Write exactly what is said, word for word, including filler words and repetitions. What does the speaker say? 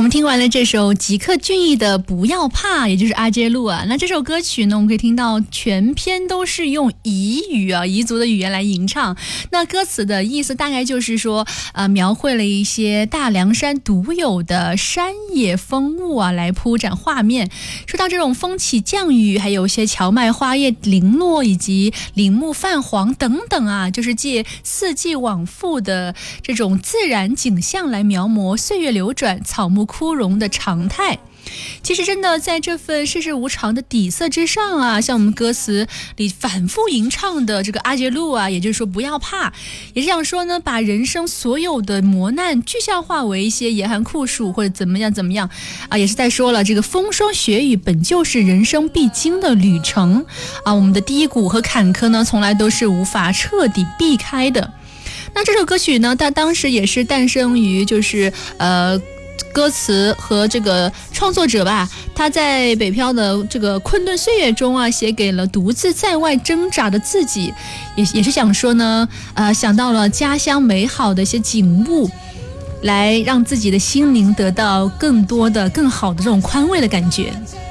们听完了这首吉克隽逸的不要怕，也就是阿杰路啊。那这首歌曲呢，我们可以听到全篇都是用彝语啊，彝族的语言来吟唱。那歌词的意思大概就是说呃，描绘了一些大凉山独有的山野风物啊，来铺展画面。说到这种风起降雨，还有一些荞麦花叶零落，以及林木泛黄等等啊，就是借四季往复的这种自然景象来描摹岁月流转、草木枯荣的常态。其实真的在这份世事无常的底色之上啊，像我们歌词里反复吟唱的这个阿杰路啊，也就是说不要怕，也是想说呢，把人生所有的磨难具象化为一些严寒酷暑或者怎么样怎么样啊，也是在说了这个风霜雪雨本就是人生必经的旅程啊，我们的低谷和坎坷呢，从来都是无法彻底避开的。那这首歌曲呢，它当时也是诞生于就是呃。歌词和这个创作者吧，他在北漂的这个困顿岁月中啊，写给了独自在外挣扎的自己，也也是想说呢，呃，想到了家乡美好的一些景物，来让自己的心灵得到更多的、更好的这种宽慰的感觉。